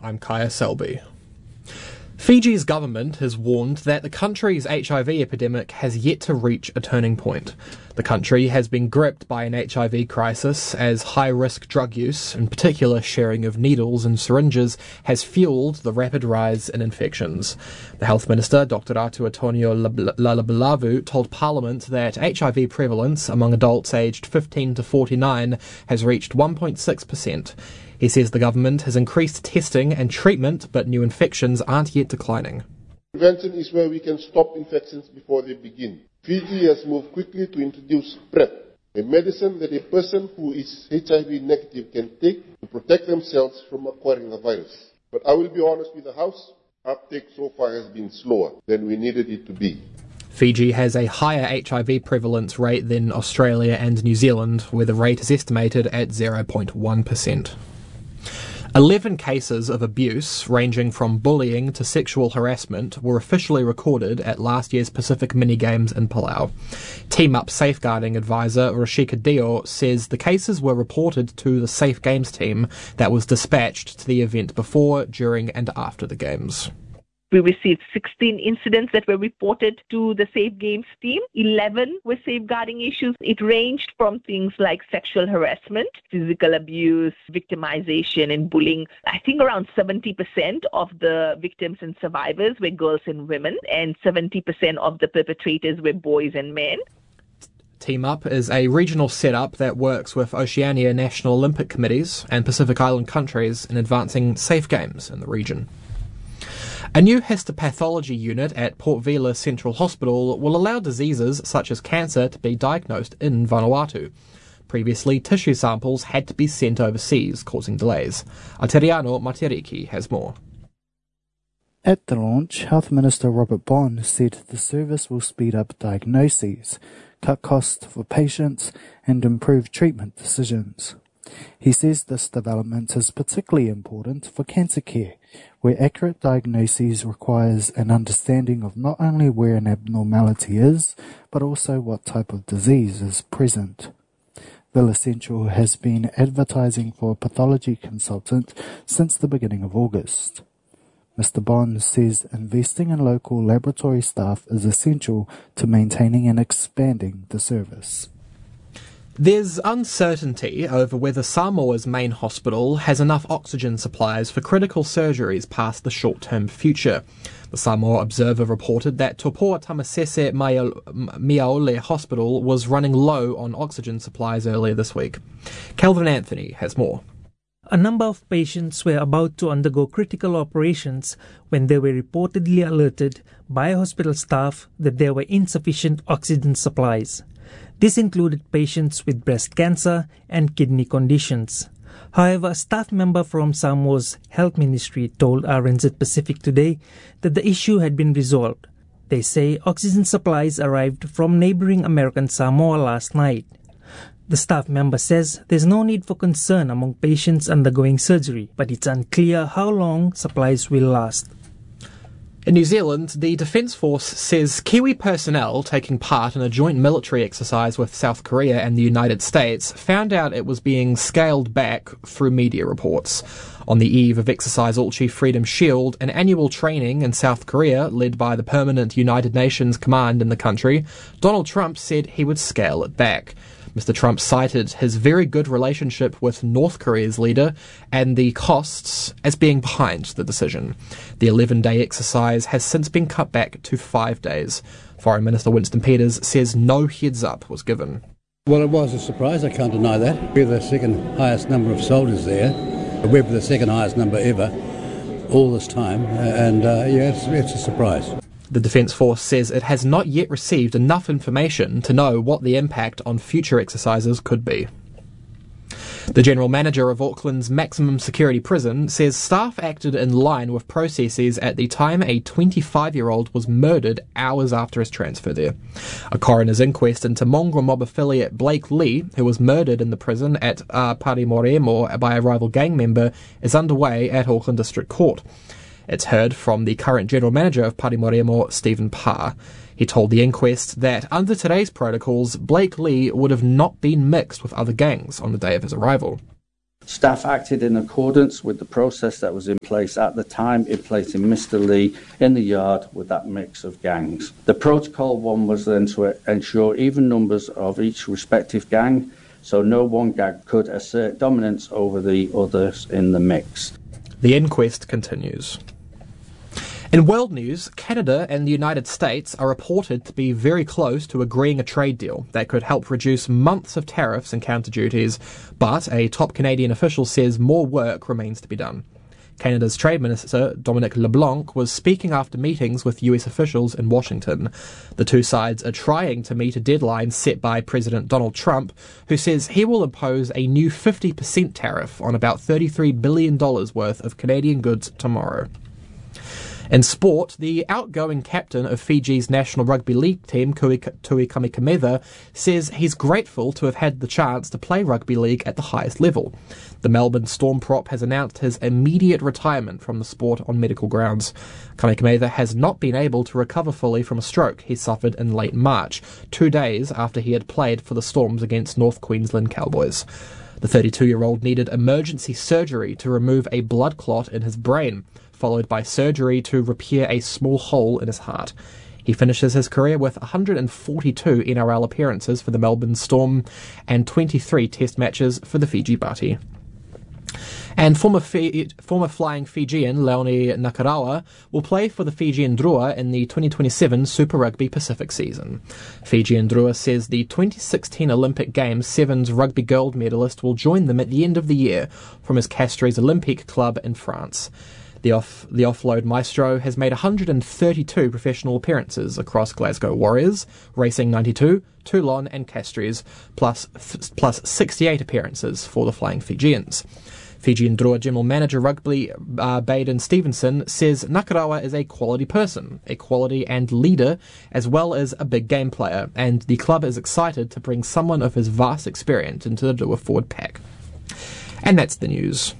I'm Kaya Selby. Fiji's government has warned that the country's HIV epidemic has yet to reach a turning point. The country has been gripped by an HIV crisis as high-risk drug use, in particular sharing of needles and syringes, has fueled the rapid rise in infections. The Health Minister, Dr. Ratu Antonio Lalabalavu, told Parliament that HIV prevalence among adults aged 15 to 49 has reached 1.6%. He says the government has increased testing and treatment, but new infections aren't yet declining. Prevention is where we can stop infections before they begin. Fiji has moved quickly to introduce PrEP, a medicine that a person who is HIV negative can take to protect themselves from acquiring a virus. But I will be honest with the House, uptake so far has been slower than we needed it to be. Fiji has a higher HIV prevalence rate than Australia and New Zealand, where the rate is estimated at 0.1%. 11 cases of abuse, ranging from bullying to sexual harassment, were officially recorded at last year's Pacific Mini-Games in Palau. Team Up safeguarding advisor Rashika Dio says the cases were reported to the Safe Games team that was dispatched to the event before, during and after the Games. We received 16 incidents that were reported to the Safe Games team. 11 were safeguarding issues. It ranged from things like sexual harassment, physical abuse, victimization and bullying. I think around 70% of the victims and survivors were girls and women, and 70% of the perpetrators were boys and men. Team Up is a regional setup that works with Oceania National Olympic Committees and Pacific Island countries in advancing safe games in the region. A new histopathology unit at Port Vila Central Hospital will allow diseases such as cancer to be diagnosed in Vanuatu. Previously, tissue samples had to be sent overseas, causing delays. Ateriano Materiki has more. At the launch, Health Minister Robert Bond said the service will speed up diagnoses, cut costs for patients and improve treatment decisions. He says this development is particularly important for cancer care, where accurate diagnosis requires an understanding of not only where an abnormality is, but also what type of disease is present. Villa Central has been advertising for a pathology consultant since the beginning of August. Mr. Bond says investing in local laboratory staff is essential to maintaining and expanding the service. There's uncertainty over whether Samoa's main hospital has enough oxygen supplies for critical surgeries past the short-term future. The Samoa Observer reported that Topoa Tamasese Miaole Hospital was running low on oxygen supplies earlier this week. Calvin Anthony has more. A number of patients were about to undergo critical operations when they were reportedly alerted by hospital staff that there were insufficient oxygen supplies. This included patients with breast cancer and kidney conditions. However, a staff member from Samoa's health ministry told RNZ Pacific today that the issue had been resolved. They say oxygen supplies arrived from neighboring American Samoa last night. The staff member says there's no need for concern among patients undergoing surgery, but it's unclear how long supplies will last. In New Zealand, the Defence Force says Kiwi personnel taking part in a joint military exercise with South Korea and the United States found out it was being scaled back through media reports. On the eve of Exercise All Chief Freedom Shield, an annual training in South Korea led by the permanent United Nations command in the country, Donald Trump said he would scale it back. Mr. Trump cited his very good relationship with North Korea's leader and the costs as being behind the decision. The 11-day exercise has since been cut back to 5 days. Foreign Minister Winston Peters says no heads-up was given. Well, it was a surprise, I can't deny that. We're the second highest number of soldiers there. We're the second highest number ever all this time, and it's a surprise. The Defence Force says it has not yet received enough information to know what the impact on future exercises could be. The General Manager of Auckland's maximum security prison says staff acted in line with processes at the time a 25-year-old was murdered hours after his transfer there. A coroner's inquest into mongrel mob affiliate Blake Lee, who was murdered in the prison at Parimoremo by a rival gang member, is underway at Auckland District Court. It's heard from the current General Manager of Parimoremo, Stephen Parr. He told the inquest that under today's protocols, Blake Lee would have not been mixed with other gangs on the day of his arrival. Staff acted in accordance with the process that was in place at the time in placing Mr. Lee in the yard with that mix of gangs. The protocol one was then to ensure even numbers of each respective gang, so no one gang could assert dominance over the others in the mix. The inquest continues. In world news, Canada and the United States are reported to be very close to agreeing a trade deal that could help reduce months of tariffs and counter duties, but a top Canadian official says more work remains to be done. Canada's Trade Minister, Dominic LeBlanc, was speaking after meetings with US officials in Washington. The two sides are trying to meet a deadline set by President Donald Trump, who says he will impose a new 50% tariff on about $33 billion worth of Canadian goods tomorrow. In sport, the outgoing captain of Fiji's National Rugby League team, Tui Kamikamica, says he's grateful to have had the chance to play rugby league at the highest level. The Melbourne Storm prop has announced his immediate retirement from the sport on medical grounds. Kamikamica has not been able to recover fully from a stroke he suffered in late March, 2 days after he had played for the Storms against North Queensland Cowboys. The 32-year-old needed emergency surgery to remove a blood clot in his brain, followed by surgery to repair a small hole in his heart. He finishes his career with 142 NRL appearances for the Melbourne Storm and 23 test matches for the Fiji Bati. And former flying Fijian Leone Nakarawa will play for the Fijian Drua in the 2027 Super Rugby Pacific season. Fijian Drua says the 2016 Olympic Games Sevens rugby gold medalist will join them at the end of the year from his Castres Olympique club in France. The offload maestro has made 132 professional appearances across Glasgow Warriors, Racing 92, Toulon and Castres, plus 68 appearances for the Flying Fijians. Fijian Drua General Manager Rugby Baden Stevenson says Nakarawa is a quality person, a quality and leader, as well as a big game player, and the club is excited to bring someone of his vast experience into the Drua forward pack. And that's the news.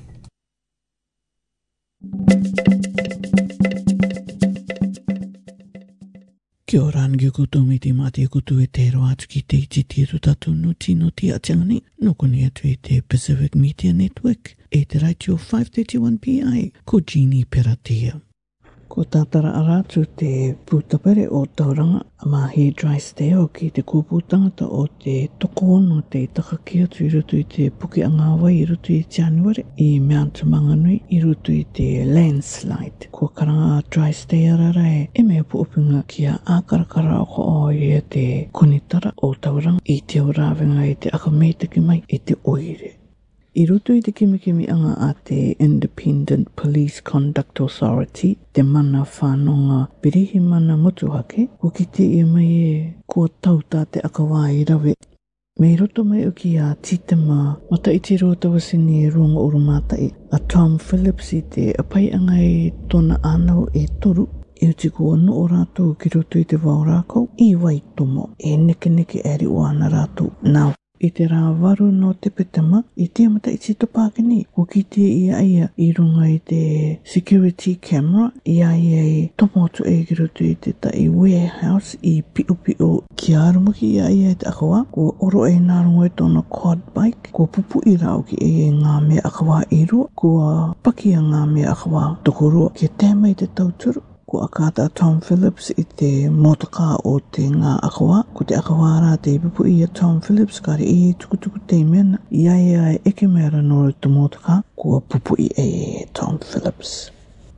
Kia ora ngi kutu mi te mate kutu e te roa atu ki te iti ru tatu nuti a tiangani. Noko ni atu e te Pacific Media Network e te Radio 531 PI ko Jeannie Peratia. Ko tātara aratu te pūtapere o tauranga ma he dry stay o ki te kūpūtangata o te toko ono te takaki atu I rutu I te puke angawai I rutu I January I Mount Manganui I rutu I te landslide. Ko karanga dry stay arara e mea puupinga kia ākarakara o ko o ia te konitara o tauranga I te orawenga I te akameitaki mai I te oire. I rutu I te kimikimi anga a te Independent Police Conduct Authority, te mana whanonga pirihi mana motuhake, ko ki te ia mai e kua tauta te akawā I rawe. Mei roto mai o ki a titema mata I te roa tawasini e runga urumātai, a Tom Phillips I te apai anga e tona anau e toru, I uti kua no o rātou ki roto I te wau rākau, I wai tomo, e neke eri o ana rātou. Nā I te rā waru no te petama, I te amata I tito pākini, ko ki te ia I runga I te security camera, ia I tomotu e ki roto I te tai warehouse I piu ki arumuki ia I te akawa, ko oro e nā runga I tōna quad bike, ko pupu I rau ki e ngā mea akawa I rua, ko paki a ngā mea akawa tokorua, ki tēmai te tauturu, ko akata Tom Phillips I te motaka o te ngā akawa. Ko te akawa rā te pupu I a Tom Phillips kare I tukutuku te mena. Ia e eke mea ranoro te motaka. Ko pupu I e Tom Phillips.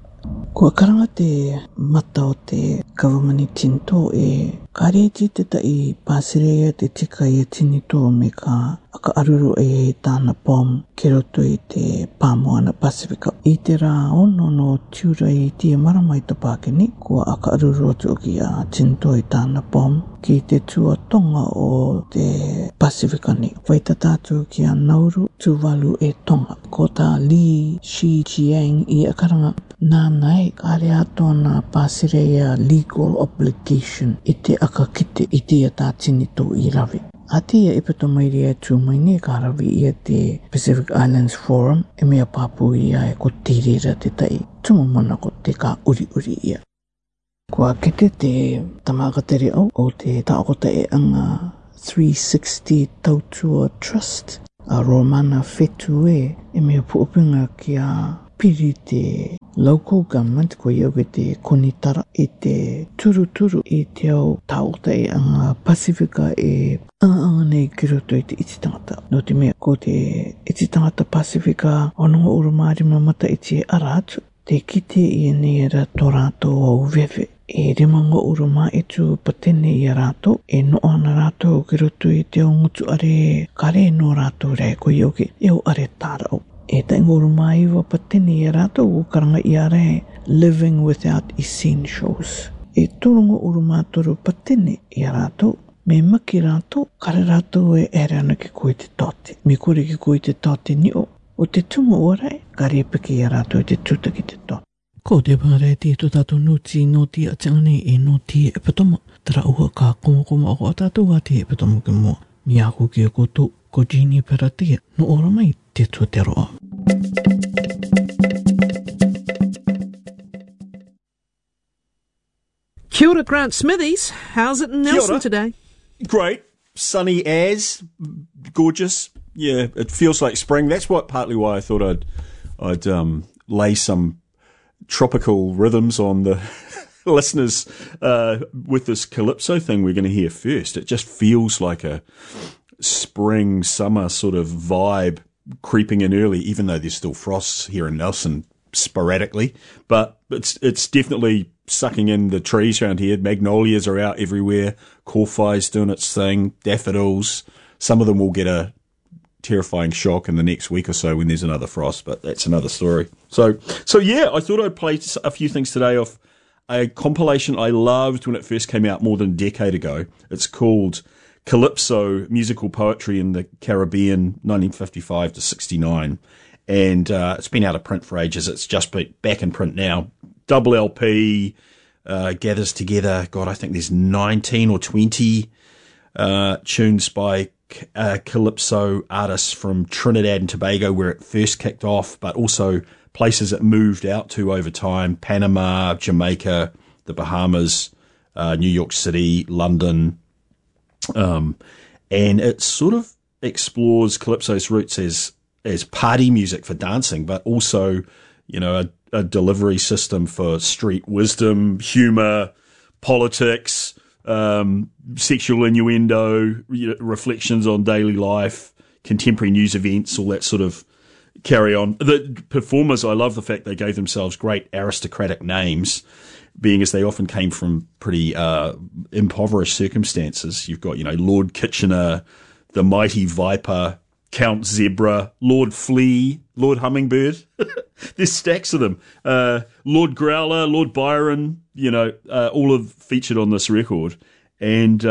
Ko karanga te mata o te government tinto e kareti te tai pāsirea te tika I tini tō me ka aka aruru e tāna pom ke roto I te Pamoana Pasifika. I te rā ono no tiura I tia maramai ta pākeni, ko aka aruru atu ki a tinto I tāna pom ki te tua tonga o te Pasifika ni. Waita tātou ki a Nauru tuwalu e tonga. Ko tā Li Shijiang I a karanga nānai kāre tōna pāsirea legal obligation I te aka kite I te tā tini tō I rawe. A tia ipato mairi e tū mai ne ka rawi I te Pacific Islands Forum e mea pāpū ia e ko tīrira te tai. Tumu mana ko te ka uri ia. Kua kete te tamakateri au o te taokota e anga 360 Tautua Trust. A romana whetu e mea puupinga ki a piri te local government ko iau ke te konitara i te turuturu i te au taota e anga Pasifika e anga nei ki roto i te iti tangata. No te mea ko te iti tangata Pasifika ononga urumari mamata i te ara atu. Te kite i nei ra tō rātou au wewe. E remanga uruma e tu patene i a rātou. E no ana rātou ki roto i te au ngutu are kare no rātou rei ko iau ke e au are tārau. E tainga uruma iwa patene i a rātou o karanga i a rei living without essentials. E tōronga uruma toro patene i a rātou. Me maki rātou, kare rātou e ere ana ki koe te tote. Me kore ki koe te tote ni o. O te tunga orai, ka repeke i a rātou i te tuta ki te tote. Ko te pare te to tātou nuti no ti a tangane e no ti e patomo. Tara ua ka koma o a tātou a te e patomo ke mua. Mi ako ki a koto, ko Jeannie Peratia, no ora mai te tuateroa. Kia ora, Grant Smithies. How's it in Nelson today? Great. Sunny as, gorgeous. Yeah, it feels like spring. That's partly why I thought I'd lay some tropical rhythms on the listeners with this calypso thing we're going to hear first. It just feels like a spring, summer sort of vibe creeping in early, even though there's still frosts here in Nelson sporadically. But it's definitely sucking in the trees around here. Magnolias are out everywhere. Kowhai's doing its thing. Daffodils. Some of them will get a terrifying shock in the next week or so when there's another frost, but that's another story. So yeah, I thought I'd play a few things today off a compilation I loved when it first came out more than a decade ago. It's called Calypso, Musical Poetry in the Caribbean, 1955 to 69. And it's been out of print for ages. It's just back in print now. Double LP, gathers together, God, I think there's 19 or 20 tunes by calypso artists from Trinidad and Tobago, where it first kicked off, but also places it moved out to over time: Panama, Jamaica, the Bahamas, New York City, London. And it sort of explores calypso's roots as party music for dancing, but also, you know, a delivery system for street wisdom, humor, politics, sexual innuendo, reflections on daily life, contemporary news events, all that sort of carry on. The performers, I love the fact they gave themselves great aristocratic names, being as they often came from pretty impoverished circumstances. You've got, Lord Kitchener, the Mighty Viper, Count Zebra, Lord Flea, Lord Hummingbird. There's stacks of them. Lord Growler, Lord Byron, all have featured on this record. And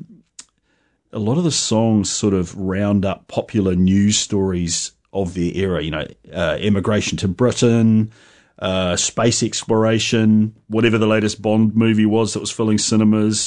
a lot of the songs sort of round up popular news stories of their era, emigration to Britain, space exploration, whatever the latest Bond movie was that was filling cinemas,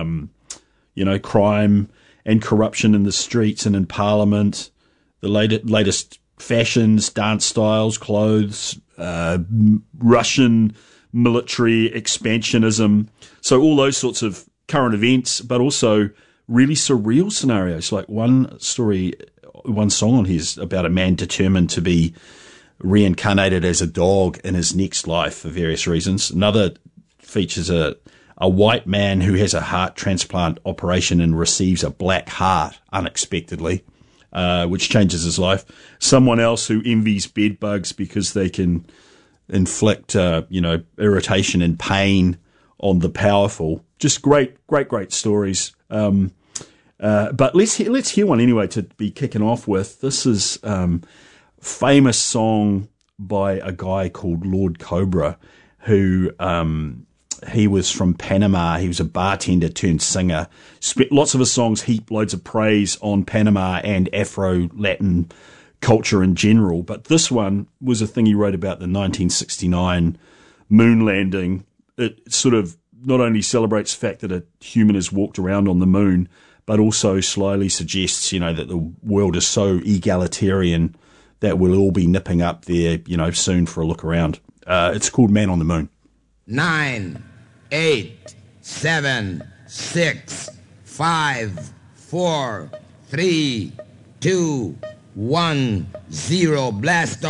crime and corruption in the streets and in Parliament, the latest fashions, dance styles, clothes, Russian military expansionism. So all those sorts of current events, but also really surreal scenarios. Like one song on here is about a man determined to be reincarnated as a dog in his next life for various reasons. Another features a white man who has a heart transplant operation and receives a black heart unexpectedly, which changes his life. Someone else who envies bed bugs because they can inflict, irritation and pain on the powerful. Just great stories. But let's hear one anyway to be kicking off with. This is famous song by a guy called Lord Cobra, who he was from Panama. He was a bartender turned singer. Lots of his songs heap loads of praise on Panama and Afro-Latin culture in general. But this one was a thing he wrote about the 1969 moon landing. It sort of not only celebrates the fact that a human has walked around on the moon, but also slyly suggests, that the world is so egalitarian that we'll all be nipping up there, soon for a look around. It's called Man on the Moon. 9, 8, 7, 6, 5, 4, 3, 2, 1-0. Blast